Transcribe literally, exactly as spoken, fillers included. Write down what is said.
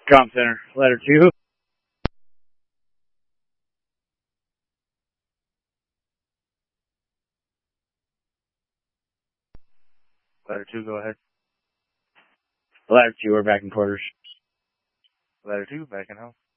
Comm Center, letter two. Letter two, go ahead. Letter two, we're back in quarters. Letter two, back in house.